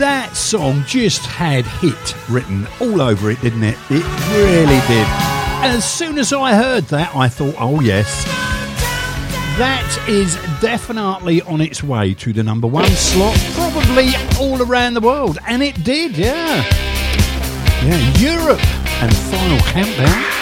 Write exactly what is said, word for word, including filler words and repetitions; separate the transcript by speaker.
Speaker 1: That song just had hit written all over it, didn't it? It really did. As soon as I heard that, I thought, oh yes, that is definitely on its way to the number one slot, probably all around the world. And it did, yeah. Yeah, Europe and Final Countdown.